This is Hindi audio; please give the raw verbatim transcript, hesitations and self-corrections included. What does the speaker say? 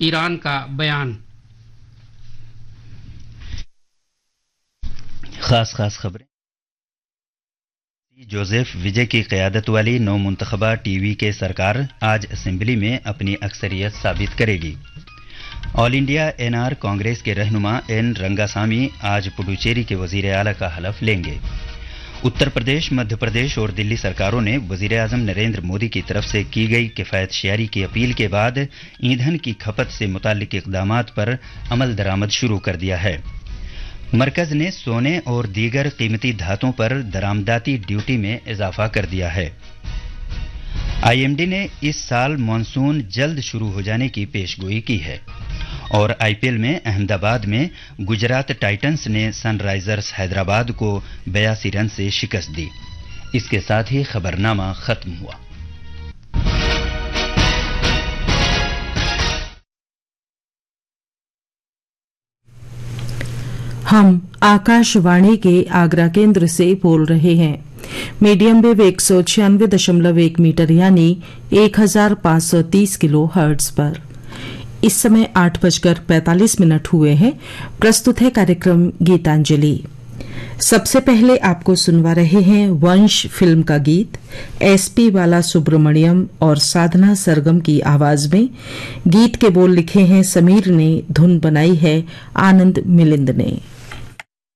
ईरान का बयान। खास खास खबरें। जोसेफ विजय की क़यादत वाली नौ मुंतखबा टीवी के सरकार आज असेंबली में अपनी अक्सरियत साबित करेगी। ऑल इंडिया एनआर कांग्रेस के रहनुमा एन रंगासामी आज पुडुचेरी के वजीर आला का हलफ लेंगे। उत्तर प्रदेश, मध्य प्रदेश और दिल्ली सरकारों ने वजीर आजम नरेंद्र मोदी की तरफ से की गई किफ़ायत शेयरी की अपील के बाद ईंधन की खपत से मुताल्लिक इक़दामात पर अमल दरामद शुरू कर दिया है। मरकज ने सोने और दीगर कीमती धातुओं पर दरामदाती ड्यूटी में इजाफा कर दिया है। आईएमडी ने इस साल मानसून जल्द शुरू हो जाने की पेशगोई की है। और आईपीएल में अहमदाबाद में गुजरात टाइटंस ने सनराइजर्स हैदराबाद को बयासी रन से शिकस्त दी। इसके साथ ही खबरनामा खत्म हुआ। हम आकाशवाणी के आगरा केंद्र से बोल रहे हैं। मीडियम वेव एक सौ छियानवे दशमलव एक मीटर यानी एक हजार पाँच सौ तीस किलो हर्ट्ज पर। इस समय आठ बजकर पैंतालीस मिनट हुए हैं। प्रस्तुत है कार्यक्रम गीतांजलि। सबसे पहले आपको सुनवा रहे हैं वंश फिल्म का गीत एसपी बाला सुब्रमण्यम और साधना सरगम की आवाज में। गीत के बोल लिखे हैं समीर ने, धुन बनाई है आनंद मिलिंद ने।